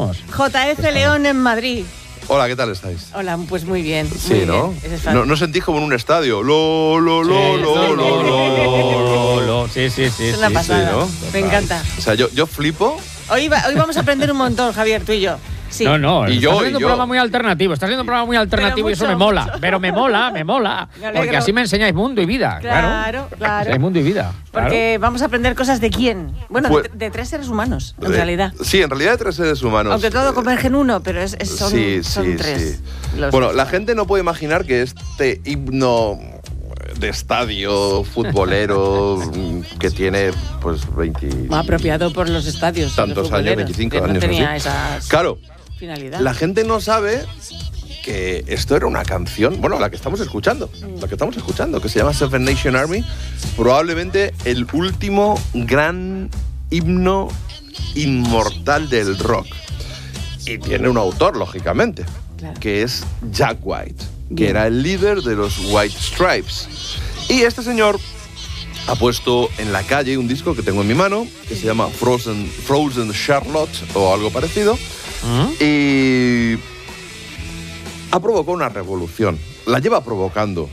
estamos? JF León en Madrid. Hola, ¿qué tal estáis? Hola, pues muy bien. Sí, muy ¿no? Bien. ¿No sentís como en un estadio? Sí. Es una pasada. ¿no? Me encanta. O sea, yo flipo. Hoy vamos a aprender un montón, Javier, tú y yo. Sí. No, Y está yo, siendo un programa muy alternativo, y eso me mola, mucho. pero me mola, Me alegro. porque así me enseñáis mundo y vida, Claro. Enseñáis mundo y vida, Porque vamos a aprender cosas de quién. Bueno, Pues- de tres seres humanos, en realidad. Sí, en realidad de 3 seres humanos. Aunque todo converge en uno, pero son tres. Los Bueno, tres. la gente no puede imaginar que este himno de estadio futbolero que tiene pues 20 Apropiado por los estadios. tantos los años, futboleros, 25 que años no tenía así. esa Claro, finalidad. la gente no sabe que esto era una canción, bueno, la que estamos escuchando, que se llama Seven Nation Army, probablemente el último gran himno inmortal del rock. Y tiene un autor, lógicamente, Claro. que es Jack White, que Bien. era el líder de los White Stripes. Y este señor ha puesto en la calle un disco que tengo en mi mano, que se llama Frozen Charlotte o algo parecido, y ha provocado una revolución. La lleva provocando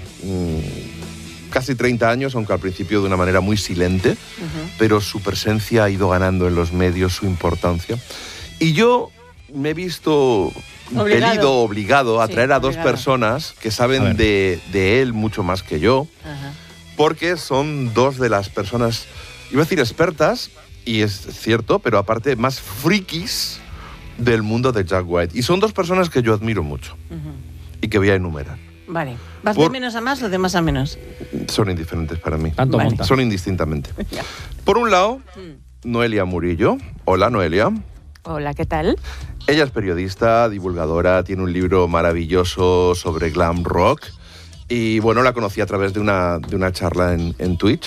casi 30 años, aunque al principio de una manera muy silente, pero su presencia ha ido ganando en los medios, su importancia. Y yo me he visto obligado a Sí, traer a dos obligado. personas que A saben ver. de él mucho más que yo, Ajá. porque son dos de las personas, iba a decir expertas, y es cierto, pero aparte más frikis del mundo de Jack White. Y son dos personas que yo admiro mucho y que voy a enumerar. Vale. ¿Vas Por- de menos a más o de más a menos? Son indiferentes para mí. Tanto Vale. monta. Son indistintamente. Por un lado, Noelia Murillo. Hola, Noelia. Hola, ¿qué tal? Ella es periodista, divulgadora, tiene un libro maravilloso sobre glam rock. Y bueno, la conocí a través de una charla en Twitch.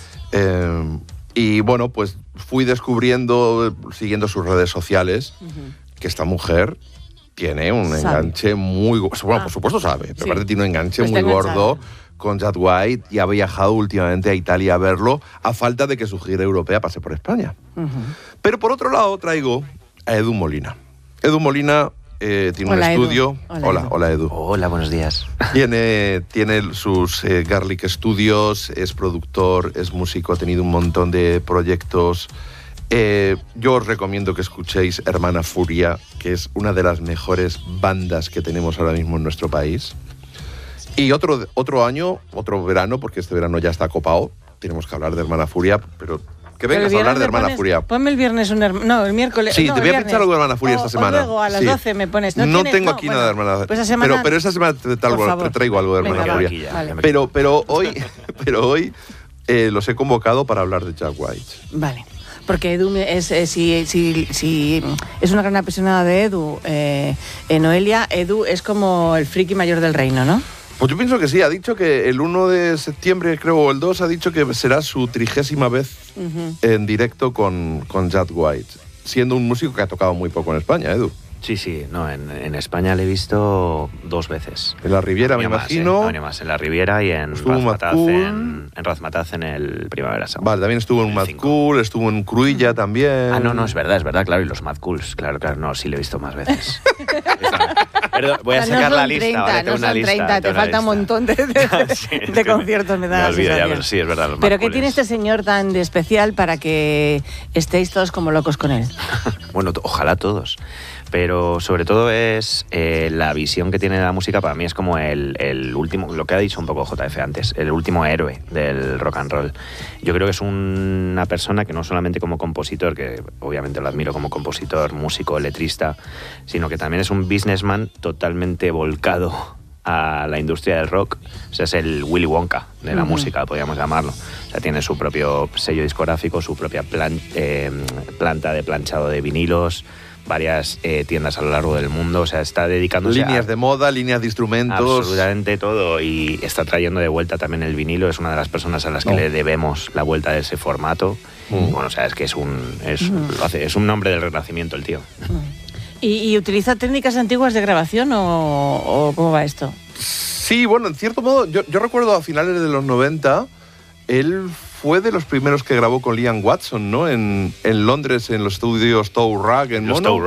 Y bueno, pues fui descubriendo, siguiendo sus redes sociales, que esta mujer tiene un Sabe. enganche muy... Bueno, por supuesto sabe, pero Sí. aparte tiene un enganche Pues muy está enganchada. gordo con Jack White y ha viajado últimamente a Italia a verlo, a falta de que su gira europea pase por España. Pero por otro lado traigo a Edu Molina. Edu Molina tiene Hola, un Edu. estudio... Hola, Hola, Edu. Edu. Hola, buenos días. Tiene sus Garlic Studios, es productor, es músico, ha tenido un montón de proyectos. Yo os recomiendo que escuchéis Hermana Furia, que es una de las mejores bandas que tenemos ahora mismo en nuestro país. Y otro año, otro verano, porque este verano ya está copado, tenemos que hablar de Hermana Furia, pero que Pero el vengas a hablar viernes de Hermana me pones- Furia. Ponme el viernes no, el miércoles. Sí, no, te el voy a viernes. pinchar algo de Hermana Furia esta semana. O luego a las Sí. 12 me pones. No tienes? tengo aquí bueno, nada de Hermana Pues esa semana... pero esta semana te favor. traigo algo de Hermana Venga, Furia. aquí ya, vale. ya me Pero hoy los he convocado para hablar de Jack White. Vale. Porque Edu si es una gran apasionada de Edu, Noelia, Edu es como el friki mayor del reino, ¿no? Pues yo pienso que sí, ha dicho que el 1 de septiembre, creo, o el 2, ha dicho que será su 30ª vez en directo con Jack White, siendo un músico que ha tocado muy poco en España, Edu. Sí, no, en España le he visto 2 veces. En la Riviera, No me venía más, imagino. no venía más, en la Riviera y en Estuvo en Razmataz, Mad Cool. en Razmataz en el Primavera Sound. Vale, también estuvo en El Mad 5. Cool, estuvo en Cruilla también. Ah, no, es verdad, claro, y los Mad Cools, claro, no, sí le he visto más veces. Perdón, voy a No sacar son la lista, 30, ¿vale? no Tengo una son lista, 30, te tengo una falta un lista. montón Sí, es de que conciertos, me da la olvido ya, sensación. pero sí, es verdad. los ¿Pero Mad qué tiene Cools. este señor tan de especial para que estéis todos como locos con él? Bueno, ojalá todos. Pero sobre todo es la visión que tiene de la música. Para mí es como el último, lo que ha dicho un poco JF antes, el último héroe del rock and roll. Yo creo que es una persona que no solamente como compositor, que obviamente lo admiro como compositor, músico, letrista, sino que también es un businessman totalmente volcado a la industria del rock. O sea, es el Willy Wonka de la música, podríamos llamarlo. O sea, tiene su propio sello discográfico, su propia planta de planchado de vinilos, varias tiendas a lo largo del mundo. O sea, está dedicándose Líneas a de moda, líneas de instrumentos. absolutamente todo, y está trayendo de vuelta también el vinilo. Es una de las personas a las que le debemos la vuelta de ese formato. Y bueno, o sea, es que es un nombre del Renacimiento el tío. ¿Y utiliza técnicas antiguas de grabación o cómo va esto? Sí, bueno, en cierto modo, yo recuerdo a finales de los 90, él fue de los primeros que grabó con Liam Watson, ¿no? En Londres, en los estudios Toe Rag, en Los Mono. Toe Rag.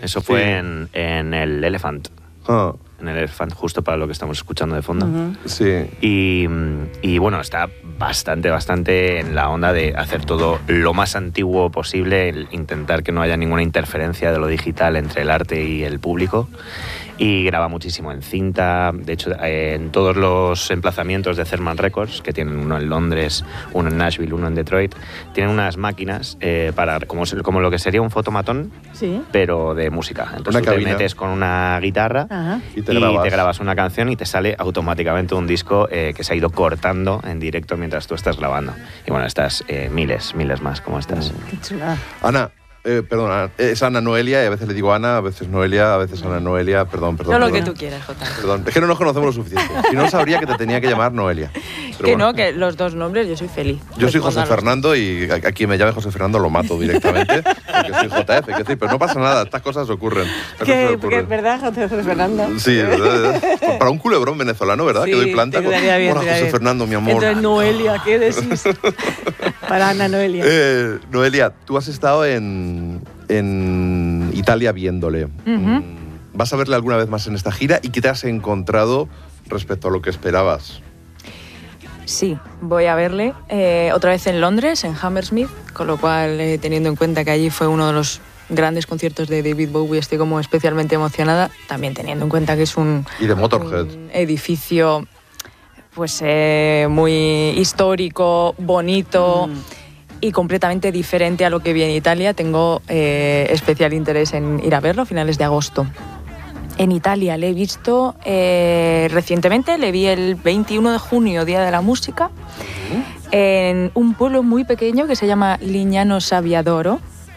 Eso fue Sí. en el Elephant. Ah, En el Elephant, justo para lo que estamos escuchando de fondo. sí. Y bueno, está bastante en la onda de hacer todo lo más antiguo posible, intentar que no haya ninguna interferencia de lo digital entre el arte y el público. Y graba muchísimo en cinta. De hecho, en todos los emplazamientos de Cerman Records, que tienen uno en Londres, uno en Nashville, uno en Detroit, tienen unas máquinas para como lo que sería un fotomatón, Sí. pero de música. Entonces Una tú te cabina. metes con una guitarra Ajá. Y te grabas. una canción y te sale automáticamente un disco que se ha ido cortando en directo mientras tú estás grabando. Y bueno, estas miles más como estas. Qué chula. Ana, perdona, es Ana Noelia, y a veces le digo Ana, a veces Noelia, a veces Ana Noelia, perdón. Todo lo que perdón. tú quieras, Jota. Perdón, es que no nos conocemos lo suficiente. Si no, sabría que te tenía que llamar Noelia. Pero Que bueno. no, que los dos nombres yo soy feliz. Yo soy José Respóndalos. Fernando y a quien me llame José Fernando lo mato directamente, porque soy JF, quiero decir, pero no pasa nada, estas cosas ocurren. Estas cosas Que ocurren. es verdad, José Fernando. Sí, es verdad. Para un culebrón venezolano, ¿verdad? Sí, que doy planta te con quedaría bien, Hola, te quedaría José bien. Fernando, mi amor. Entonces, Noelia, ¿qué decís? Para Ana Noelia. Noelia, tú has estado en Italia viéndole. ¿Vas a verle alguna vez más en esta gira? ¿Y qué te has encontrado respecto a lo que esperabas? Sí, voy a verle otra vez en Londres, en Hammersmith, con lo cual, teniendo en cuenta que allí fue uno de los grandes conciertos de David Bowie, estoy como especialmente emocionada, también teniendo en cuenta que es un Y de Motorhead. edificio pues muy histórico, bonito y completamente diferente a lo que vi en Italia. Tengo especial interés en ir a verlo a finales de agosto. En Italia le he visto recientemente, le vi el 21 de junio, Día de la Música, en un pueblo muy pequeño que se llama Lignano Sabbiadoro,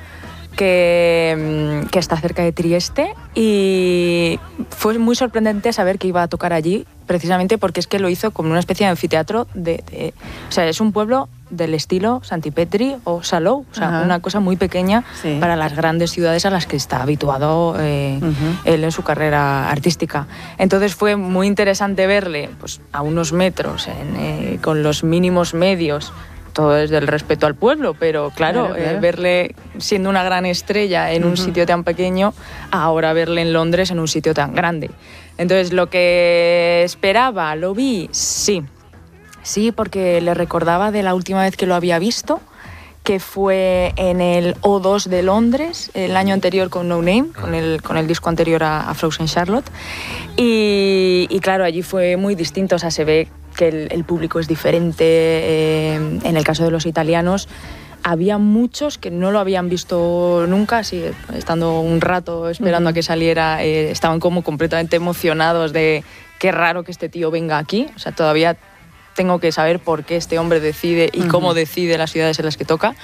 que está cerca de Trieste, y fue muy sorprendente saber que iba a tocar allí, precisamente porque es que lo hizo como una especie de anfiteatro o sea, es un pueblo del estilo Santipetri o Salou, o sea, Ajá. una cosa muy pequeña Sí. para las grandes ciudades a las que está habituado él en su carrera artística. Entonces fue muy interesante verle pues, a unos metros, con los mínimos medios, todo desde el respeto al pueblo, pero claro, Claro. verle siendo una gran estrella en un sitio tan pequeño, ahora verle en Londres en un sitio tan grande. Entonces, lo que esperaba, ¿lo vi? Sí. Sí, porque le recordaba de la última vez que lo había visto, que fue en el O2 de Londres, el año anterior con No Name, con el disco anterior a Frozen Charlotte. Y claro, allí fue muy distinto, o sea, se ve que el público es diferente. En el caso de los italianos, había muchos que no lo habían visto nunca, así, estando un rato esperando a que saliera, estaban como completamente emocionados de qué raro que este tío venga aquí. O sea, todavía tengo que saber por qué este hombre decide y cómo decide las ciudades en las que toca.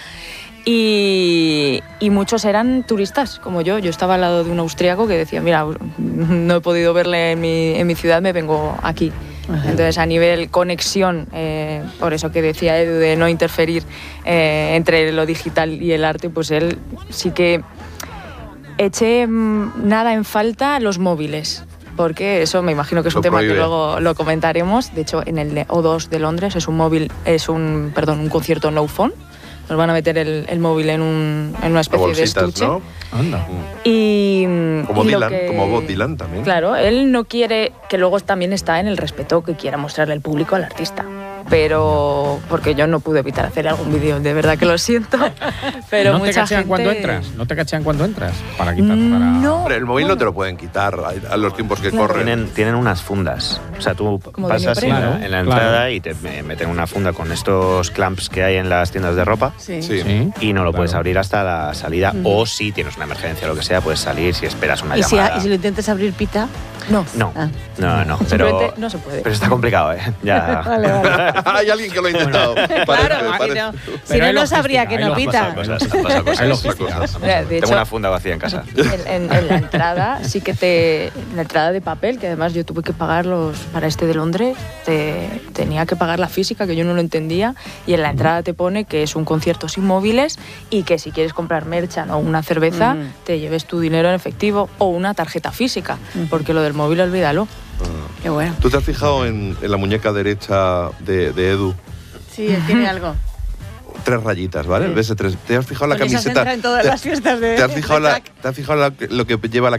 Y muchos eran turistas, como yo. Yo estaba al lado de un austríaco que decía, mira, no he podido verle en mi ciudad, me vengo aquí. Entonces, a nivel conexión, por eso que decía Edu de no interferir entre lo digital y el arte, pues él sí que eché nada en falta los móviles. Porque eso me imagino que es Lo un tema prohíbe. que luego lo comentaremos. De hecho, en el O2 de Londres es un concierto no phone. Nos van a meter el móvil en una especie de Bolsitas, estuche. ¿no? Anda. Y, Como y lo Dylan, que- como Bob Dylan también. Claro, él no quiere, que luego también está en el respeto que quiera mostrarle el público al artista. Pero, porque yo no pude evitar hacer algún vídeo, de verdad que lo siento. Pero ¿No te mucha cachean gente... cuando entras? ¿No te cachean cuando entras? Para quitar, para... No. Hombre, el móvil Bueno. no te lo pueden quitar a los tiempos que Claro. corren. Tienen unas fundas. O sea, tú Como de pasas neopreno. Claro, en la claro. entrada y te meten una funda con estos clamps que hay en las tiendas de ropa. Sí. Sí. Sí. Y no lo puedes Claro. abrir hasta la salida. O si tienes una emergencia o lo que sea, puedes salir si esperas una ¿Y si, llamada. y si lo intentas abrir, pita? No. No, Ah. no, pero, Simplemente no se puede. pero está complicado, ¿eh? Ya. Hay alguien que lo ha intentado. Parece, Claro, parece. no. Si Pero no, hay no sabría logística, que hay no logística. pita. Cosas, han pasado cosas. Hay Las logística. cosas. Mira, de Tengo hecho, una funda vacía en casa. en la entrada sí que la entrada de papel, que además yo tuve que pagar para este de Londres, tenía que pagar la física, que yo no lo entendía, y en la entrada te pone que es un concierto sin móviles y que si quieres comprar merchan o una cerveza, te lleves tu dinero en efectivo o una tarjeta física, porque lo del móvil olvídalo. Qué bueno. ¿Tú te has fijado en la muñeca derecha de Edu? Sí, él tiene algo. 3 rayitas, ¿vale? Sí. ¿Ves? ¿Te has fijado la Con esa camiseta? entra en todas las fiestas de ¿Te has fijado, de Jack. ¿te has fijado lo que lleva la